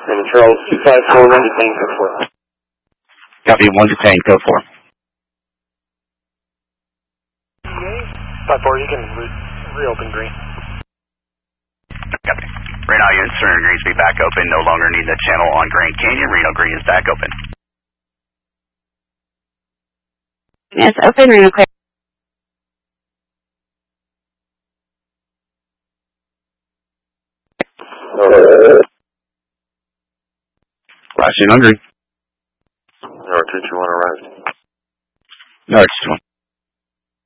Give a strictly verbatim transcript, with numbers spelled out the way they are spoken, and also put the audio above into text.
And Charles, two five four, one detain, code four. Copy, one detain, code four. five four, you can re reopen green. Copy. Right now, unit surrender green speed back open. No longer need the channel on Grand Canyon. Reno green is back open. Yes, open, Reno clear. Flashing on green. North two two one arrived. North two two one.